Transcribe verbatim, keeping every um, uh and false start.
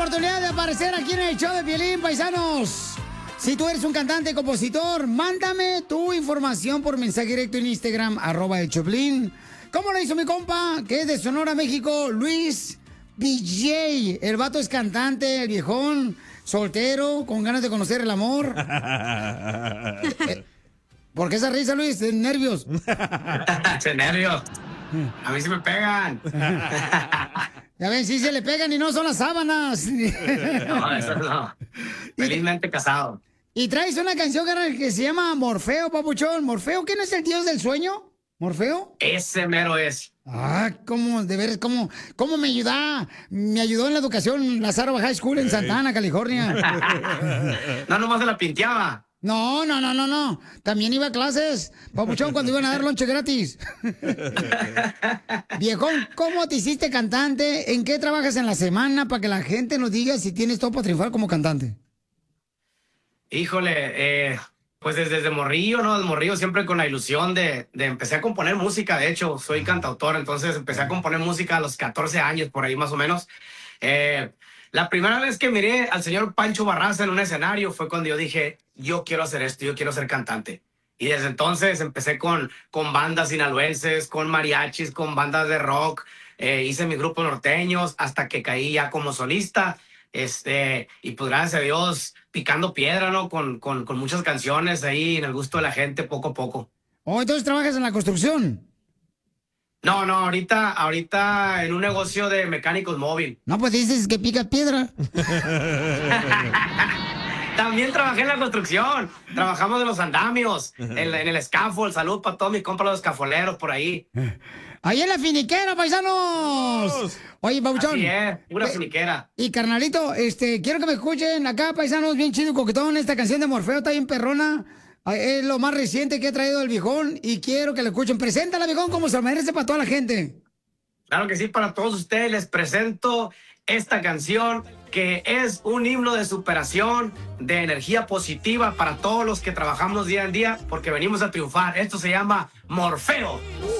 oportunidad de aparecer aquí en el show de Piolín, paisanos. Si tú eres un cantante, compositor, mándame tu información por mensaje directo en Instagram, arroba el Choplin. ¿Cómo lo hizo mi compa, que es de Sonora, México, Luis D J? El vato es cantante, el viejón, soltero, con ganas de conocer el amor. eh, ¿Por qué esa risa, Luis? ¿De nervios? De nervios. A mí sí me pegan. Ya ven, sí se le pegan y no son las sábanas. No, eso no. Felizmente casado. Y traes una canción, carnal, que se llama Morfeo, papuchón. ¿Morfeo? ¿Quién es el dios del sueño? ¿Morfeo? Ese mero es. Ah, cómo, de ver, cómo, cómo me ayuda. Me ayudó en la educación Lazaro High School en Santa Ana, California. No, nomás se la pinteaba. No, no, no, no, no. También iba a clases, papuchón, cuando iban a dar lonche gratis. Viejón, ¿cómo te hiciste cantante? ¿En qué trabajas en la semana para que la gente nos diga si tienes todo para triunfar como cantante? Híjole, eh, pues desde, desde morrillo, ¿no? Desde morrillo siempre con la ilusión de, de empecé a componer música. De hecho, soy cantautor, entonces empecé a componer música a los catorce años, por ahí más o menos. Eh, la primera vez que miré al señor Pancho Barraza en un escenario fue cuando yo dije, yo quiero hacer esto, yo quiero ser cantante. Y desde entonces empecé con, con bandas sinaloenses, con mariachis, con bandas de rock. Eh, hice mi grupo norteños hasta que caí ya como solista. Este, y pues gracias a Dios, picando piedra, ¿no? Con, con, con muchas canciones ahí en el gusto de la gente poco a poco. Oh, entonces trabajas en la construcción. No, no, ahorita, ahorita en un negocio de mecánicos móvil. No, pues dices que picas piedra. También trabajé en la construcción. Trabajamos en los andamios, en, en el scaffold. Salud para todos mis compas los escafoleros por ahí. Ahí en la finiquera, paisanos. Oye, Pabuchón. Así es, una finiquera. Y carnalito, este, quiero que me escuchen acá, paisanos, bien chido, coquetón. Esta canción de Morfeo está bien perrona. Es lo más reciente que ha traído el viejón y quiero que lo escuchen. Preséntala, viejón, como se lo merece para toda la gente. Claro que sí, para todos ustedes les presento esta canción que es un himno de superación, de energía positiva para todos los que trabajamos día en día porque venimos a triunfar. Esto se llama Morfeo.